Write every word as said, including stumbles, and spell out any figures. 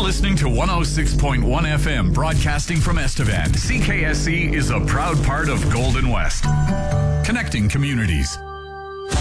listening to one oh six point one F M, broadcasting from Estevan. C K S C is a proud part of Golden West, connecting communities.